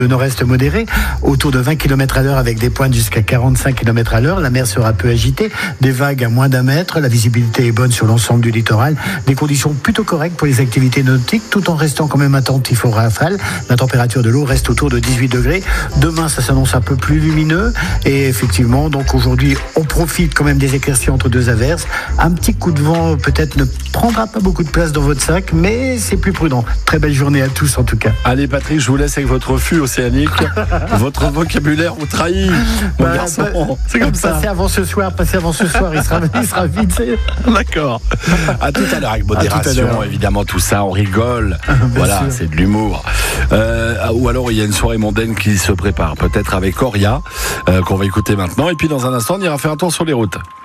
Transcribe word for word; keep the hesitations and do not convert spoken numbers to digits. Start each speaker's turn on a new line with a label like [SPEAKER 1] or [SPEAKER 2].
[SPEAKER 1] Le nord-est modéré, autour de vingt kilomètres à l'heure avec des pointes jusqu'à quarante-cinq kilomètres à l'heure. La mer sera peu agitée, des vagues à moins d'un mètre. La visibilité est bonne sur l'ensemble du littoral. Des conditions plutôt correctes pour les activités nautiques, tout en restant quand même attentif aux rafales. La température de l'eau reste autour de dix-huit degrés. Demain, ça s'annonce un peu plus lumineux. Et effectivement, donc aujourd'hui, on profite quand même des éclaircies entre deux averses. Un petit coup de vent peut-être ne prendra pas beaucoup de place dans votre sac, mais c'est plus prudent. Très belle journée à tous en tout cas.
[SPEAKER 2] Allez Patrick, je vous laisse avec votre refus océanique. Votre vocabulaire vous trahit, mon
[SPEAKER 1] bah,
[SPEAKER 2] garçon.
[SPEAKER 1] Bah,
[SPEAKER 2] c'est comme ça.
[SPEAKER 1] Passez avant ce soir, passez avant ce soir, il sera, il sera vite.
[SPEAKER 2] D'accord. À tout à l'heure avec modération, évidemment, tout ça, on rigole. Voilà, sûr. C'est de l'humour. Euh, ou alors il y a une soirée mondaine qui se prépare, peut-être avec Oria, euh, qu'on va écouter maintenant. Et puis dans un instant, on ira faire un tour sur les routes.